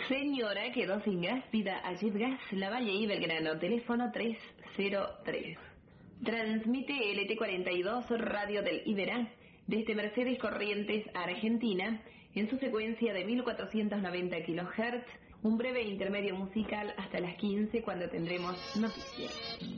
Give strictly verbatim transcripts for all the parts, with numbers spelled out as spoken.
Señora, quedó sin gas, pida a Jet Gas, Lavalle y Belgrano, teléfono tres cero tres. Transmite L T cuarenta y dos, Radio del Iberá, desde Mercedes Corrientes, Argentina, en su frecuencia de mil cuatrocientos noventa kilohertz, un breve intermedio musical hasta las quince, cuando tendremos noticias.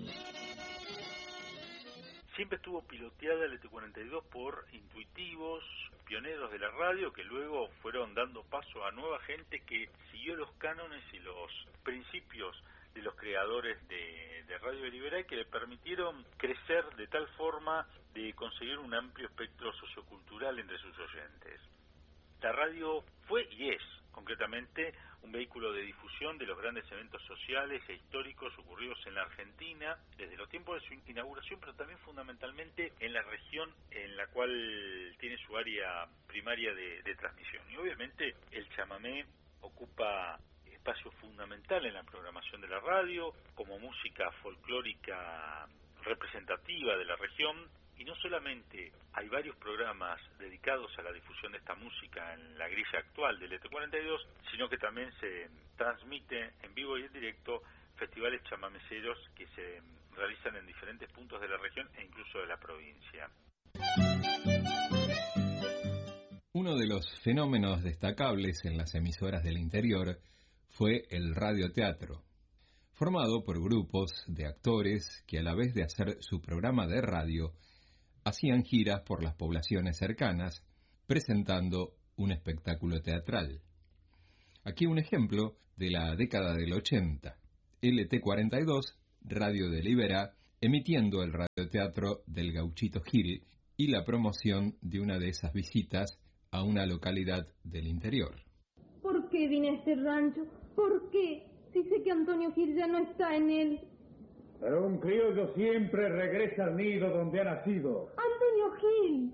Siempre estuvo piloteada L T cuarenta y dos por intuitivos, pioneros de la radio, que luego fueron dando paso a nueva gente que siguió los cánones y los principios de los creadores de, de Radio del Iberá, y que le permitieron crecer de tal forma de conseguir un amplio espectro sociocultural entre sus oyentes. La radio fue y es, concretamente, un vehículo de difusión de los grandes eventos sociales e históricos ocurridos en la Argentina desde los tiempos de su inauguración, pero también fundamentalmente en la región en la cual tiene su área primaria de, de transmisión. Y obviamente el chamamé ocupa espacio fundamental en la programación de la radio, como música folclórica representativa de la región. Y no solamente hay varios programas dedicados a la difusión de esta música en la grilla actual del L T cuarenta y dos, sino que también se transmite en vivo y en directo festivales chamameceros que se realizan en diferentes puntos de la región e incluso de la provincia. Uno de los fenómenos destacables en las emisoras del interior fue el radioteatro, formado por grupos de actores que, a la vez de hacer su programa de radio, hacían giras por las poblaciones cercanas, presentando un espectáculo teatral. Aquí un ejemplo de la década del ochenta. L T cuarenta y dos, Radio del Iberá, emitiendo el radioteatro del Gauchito Gil y la promoción de una de esas visitas a una localidad del interior. ¿Por qué vine a este rancho? ¿Por qué? Si sé que Antonio Gil ya no está en él. Pero un criollo siempre regresa al nido donde ha nacido. ¡Antonio Gil!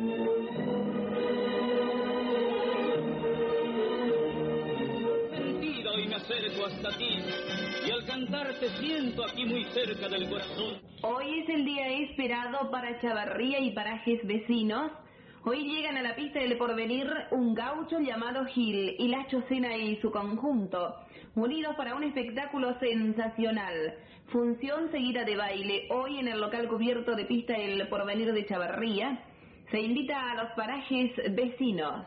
Sentido y me acerco hasta ti, y al cantar te siento aquí muy cerca del corazón. Hoy es el día esperado para Chavarría y parajes vecinos. Hoy llegan a la pista del Porvenir un gaucho llamado Gil y la Chocena y su conjunto, unidos para un espectáculo sensacional. Función seguida de baile hoy en el local cubierto de pista El Porvenir de Chavarría. Se invita a los parajes vecinos.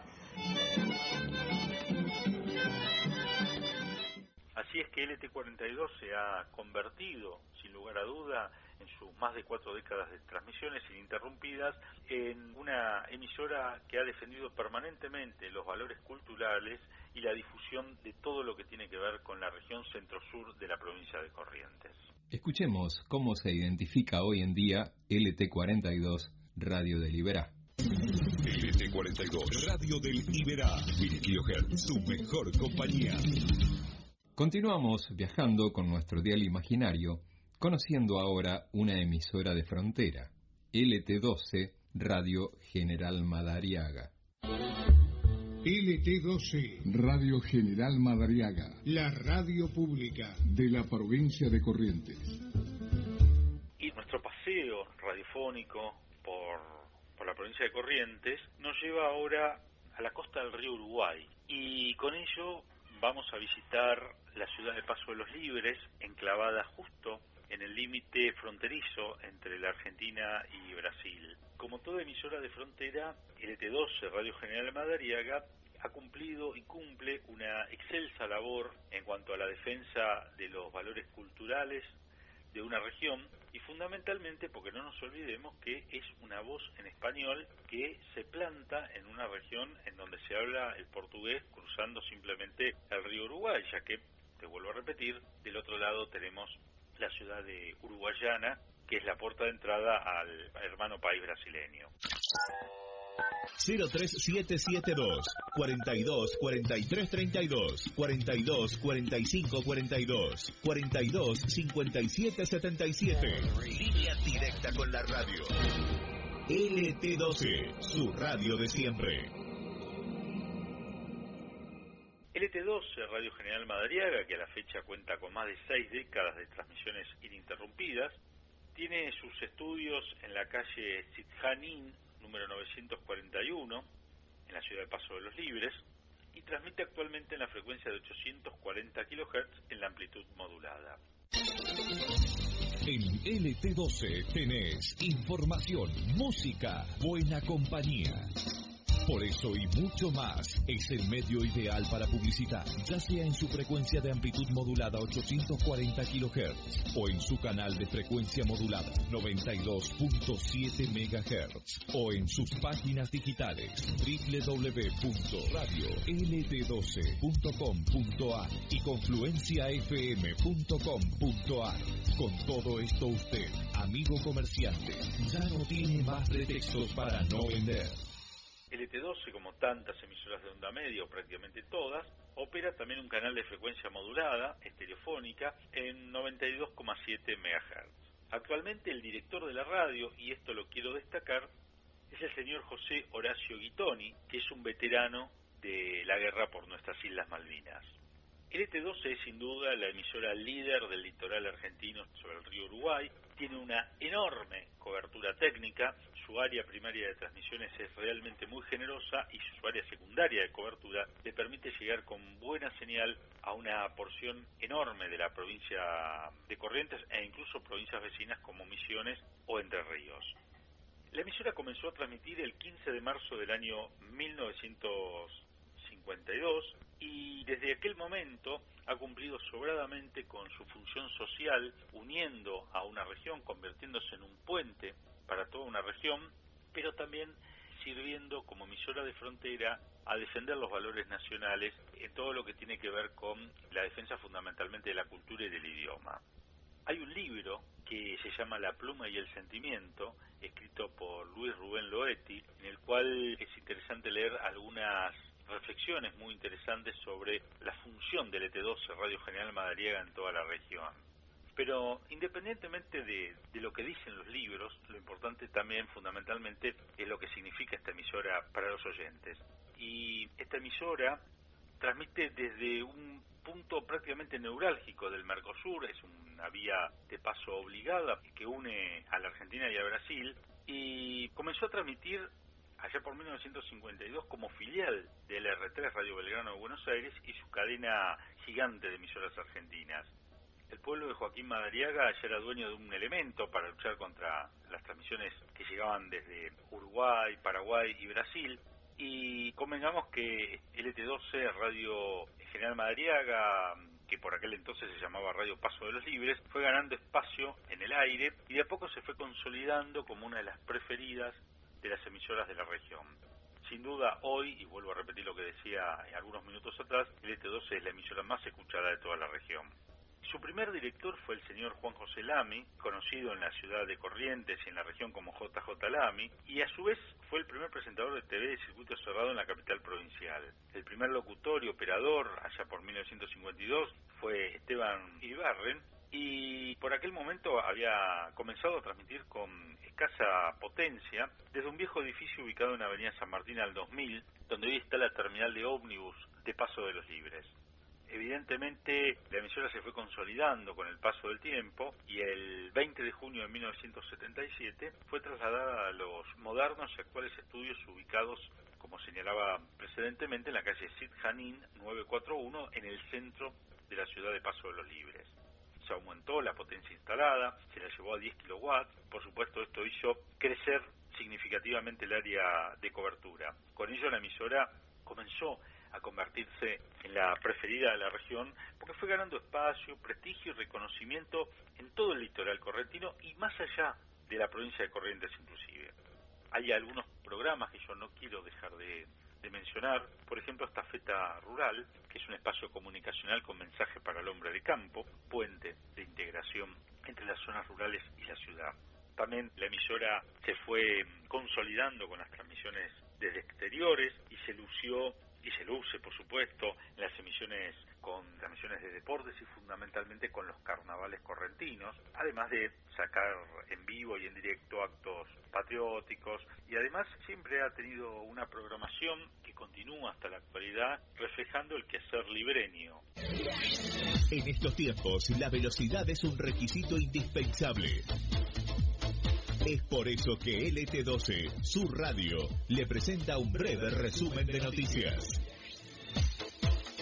Así es que L T cuarenta y dos se ha convertido, sin lugar a duda, en sus más de cuatro décadas de transmisiones ininterrumpidas, en una emisora que ha defendido permanentemente los valores culturales y la difusión de todo lo que tiene que ver con la región centro-sur de la provincia de Corrientes. Escuchemos cómo se identifica hoy en día L T cuarenta y dos, Radio del Iberá. L T cuarenta y dos, Radio del Iberá, mil kilohertz, tu mejor compañía. Continuamos viajando con nuestro dial imaginario, conociendo ahora una emisora de frontera, L T doce, Radio General Madariaga. L T doce, Radio General Madariaga, la radio pública de la provincia de Corrientes. Y nuestro paseo radiofónico por, por la provincia de Corrientes nos lleva ahora a la costa del río Uruguay, y con ello vamos a visitar la ciudad de Paso de los Libres, enclavada justo en el límite fronterizo entre la Argentina y Brasil. Como toda emisora de frontera, L T doce, Radio General Madariaga, ha cumplido y cumple una excelsa labor en cuanto a la defensa de los valores culturales de una región, y fundamentalmente porque no nos olvidemos que es una voz en español que se planta en una región en donde se habla el portugués, cruzando simplemente el río Uruguay, ya que, te vuelvo a repetir, del otro lado tenemos la ciudad de Uruguayana, que es la puerta de entrada al hermano país brasileño. cero tres siete siete dos, cuarenta y dos, cuarenta y tres, treinta y dos, cuarenta y dos, cuarenta y cinco, cuarenta y dos, cuarenta y dos, cincuenta y siete, setenta y siete. Línea directa con la radio. L T doce, su radio de siempre. L T doce, Radio General Madariaga, que a la fecha cuenta con más de seis décadas de transmisiones ininterrumpidas, tiene sus estudios en la calle Sitjanín, número novecientos cuarenta y uno, en la ciudad de Paso de los Libres, y transmite actualmente en la frecuencia de ochocientos cuarenta kilohertz en la amplitud modulada. En L T doce tenés información, música, buena compañía. Por eso y mucho más, es el medio ideal para publicitar, ya sea en su frecuencia de amplitud modulada ochocientos cuarenta kilohertz o en su canal de frecuencia modulada noventa y dos punto siete megahertz o en sus páginas digitales doble u doble u doble u punto radio l t doce punto com punto a r y confluencia f m punto com punto a r. Con todo esto usted, amigo comerciante, ya no tiene más pretextos para no vender. L T doce, como tantas emisoras de onda media, o prácticamente todas, opera también un canal de frecuencia modulada, estereofónica, en noventa y dos coma siete megahertz. Actualmente el director de la radio, y esto lo quiero destacar, es el señor José Horacio Guitoni, que es un veterano de la guerra por nuestras Islas Malvinas. L T doce es sin duda la emisora líder del litoral argentino sobre el río Uruguay, tiene una enorme cobertura técnica, su área primaria de transmisiones es realmente muy generosa y su área secundaria de cobertura le permite llegar con buena señal a una porción enorme de la provincia de Corrientes e incluso provincias vecinas como Misiones o Entre Ríos. La emisora comenzó a transmitir el quince de marzo del año mil novecientos cincuenta y dos y desde aquel momento ha cumplido sobradamente con su función social, uniendo a una región, convirtiéndose en un puente para toda una región, pero también sirviendo como emisora de frontera a defender los valores nacionales en todo lo que tiene que ver con la defensa fundamentalmente de la cultura y del idioma. Hay un libro que se llama La pluma y el sentimiento, escrito por Luis Rubén Loetti, en el cual es interesante leer algunas reflexiones muy interesantes sobre la función del L T doce, Radio General Madariaga, en toda la región. Pero independientemente de, de lo que dicen los libros, lo importante también fundamentalmente es lo que significa esta emisora para los oyentes. Y esta emisora transmite desde un punto prácticamente neurálgico del Mercosur, es una vía de paso obligada que une a la Argentina y a Brasil, y comenzó a transmitir allá por mil novecientos cincuenta y dos como filial del R tres Radio Belgrano de Buenos Aires y su cadena gigante de emisoras argentinas. El pueblo de Joaquín Madariaga ya era dueño de un elemento para luchar contra las transmisiones que llegaban desde Uruguay, Paraguay y Brasil, y convengamos que L T doce, Radio General Madariaga, que por aquel entonces se llamaba Radio Paso de los Libres, fue ganando espacio en el aire y de a poco se fue consolidando como una de las preferidas de las emisoras de la región. Sin duda hoy, y vuelvo a repetir lo que decía algunos minutos atrás, L T doce es la emisora más escuchada de toda la región. Su primer director fue el señor Juan José Lamy, conocido en la ciudad de Corrientes y en la región como J J Lamy, y a su vez fue el primer presentador de T V de circuito cerrado en la capital provincial. El primer locutor y operador, allá por mil novecientos cincuenta y dos, fue Esteban Ibarren, y por aquel momento había comenzado a transmitir con escasa potencia desde un viejo edificio ubicado en Avenida San Martín al dos mil, donde hoy está la terminal de ómnibus de Paso de los Libres. Evidentemente la emisora se fue consolidando con el paso del tiempo y el veinte de junio de mil novecientos setenta y siete fue trasladada a los modernos y actuales estudios ubicados, como señalaba precedentemente, en la calle Cid Janín novecientos cuarenta y uno, en el centro de la ciudad de Paso de los Libres. Se aumentó la potencia instalada, se la llevó a diez kilowatts, por supuesto esto hizo crecer significativamente el área de cobertura. Con ello la emisora comenzó a convertirse en la preferida de la región porque fue ganando espacio, prestigio y reconocimiento en todo el litoral correntino y más allá de la provincia de Corrientes inclusive. Hay algunos programas que yo no quiero dejar de, de mencionar, por ejemplo Estafeta Rural, que es un espacio comunicacional con mensaje para el hombre de campo, puente de integración entre las zonas rurales y la ciudad. También la emisora se fue consolidando con las transmisiones desde exteriores y se lució y se luce, por supuesto, en las emisiones con transmisiones de deportes y fundamentalmente con los carnavales correntinos, además de sacar en vivo y en directo actos patrióticos, y además siempre ha tenido una programación que continúa hasta la actualidad reflejando el quehacer libreño. En estos tiempos, la velocidad es un requisito indispensable. Es por eso que L T doce, su radio, le presenta un breve resumen de noticias.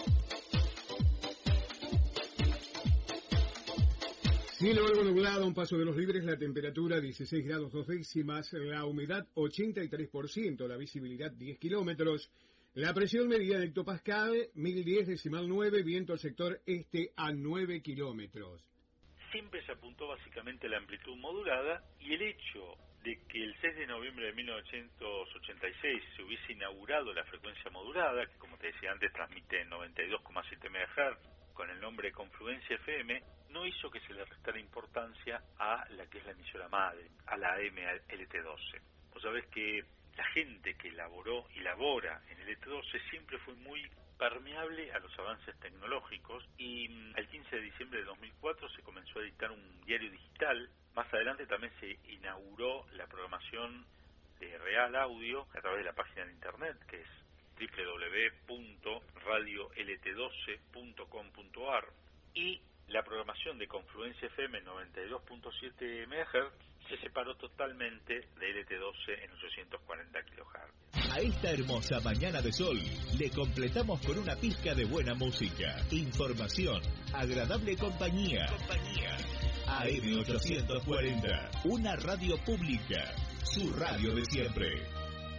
Cielo algo nublado, un paso de los libres, la temperatura dieciséis grados dos décimas, la humedad ochenta y tres por ciento, la visibilidad diez kilómetros, la presión medida en hectopascal mil diez decimal nueve, viento al sector este a nueve kilómetros. Siempre se apuntó básicamente a la amplitud modulada y el hecho de que el seis de noviembre de mil novecientos ochenta y seis se hubiese inaugurado la frecuencia modulada, que como te decía antes transmite en noventa y dos coma siete megahercios, con el nombre de Confluencia F M, no hizo que se le restara importancia a la que es la emisora madre, a la A M L T doce. Vos sabés que la gente que elaboró y labora en el L T doce siempre fue muy permeable a los avances tecnológicos y el quince de diciembre de dos mil cuatro se comenzó a editar un diario digital. Más adelante también se inauguró la programación de Real Audio a través de la página de internet, que es doble u doble u doble u punto radio l t doce punto com punto a r, y la programación de Confluencia F M noventa y dos punto siete megahercios se separó totalmente de L T doce en ochocientos cuarenta kilohercios. A esta hermosa mañana de sol le completamos con una pizca de buena música, información, agradable compañía. compañía. A M ochocientos cuarenta, una radio pública, su radio de siempre.